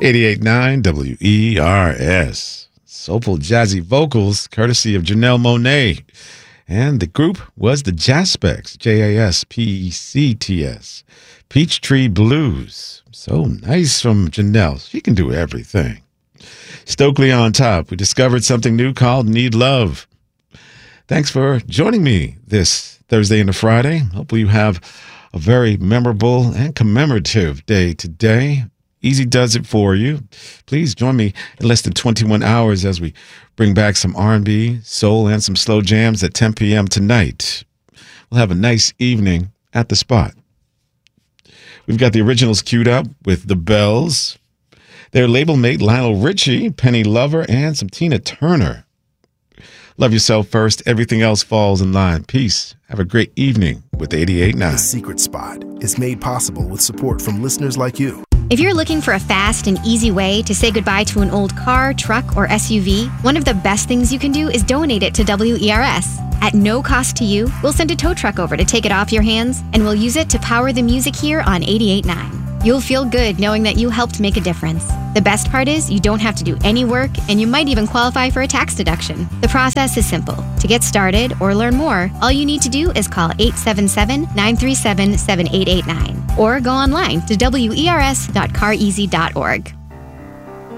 88.9 WERS. Soulful jazzy vocals courtesy of Janelle Monáe. And the group was the Jaspects, Jaspects. Peachtree Blues. So nice from Janelle. She can do everything. Stokely on top. We discovered something new called Need Love. Thanks for joining me this Thursday and Friday. Hopefully you have a very memorable and commemorative day today. Easy does it for you. Please join me in less than 21 hours as we bring back some R&B, soul, and some slow jams at 10 p.m. tonight. We'll have a nice evening at the spot. We've got the originals queued up with The Bells, their label mate Lionel Richie, Penny Lover, and some Tina Turner. Love yourself first. Everything else falls in line. Peace. Have a great evening with 88.9. The Secret Spot is made possible with support from listeners like you. If you're looking for a fast and easy way to say goodbye to an old car, truck, or SUV, one of the best things you can do is donate it to WERS. At no cost to you, we'll send a tow truck over to take it off your hands, and we'll use it to power the music here on 88.9. You'll feel good knowing that you helped make a difference. The best part is you don't have to do any work, and you might even qualify for a tax deduction. The process is simple. To get started or learn more, all you need to do is call 877-937-7889 or go online to wers.careasy.org.